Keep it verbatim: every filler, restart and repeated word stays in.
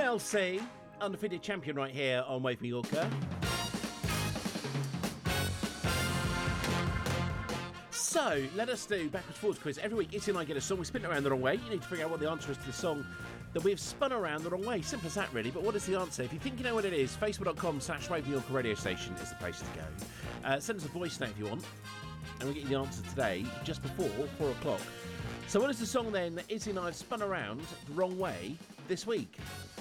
L C, undefeated champion right here on Wave Mallorca. So, let us do backwards forwards quiz. Every week, Izzy and I get a song. We spin it around the wrong way. You need to figure out what the answer is to the song that we've spun around the wrong way. Simple as that, really. But what is the answer? If you think you know what it is, facebook.com slash Wave Mallorca radio station is the place to go. Uh, send us a voice note if you want, and we'll get you the answer today, just before four o'clock. So what is the song then that Izzy and I have spun around the wrong way this week?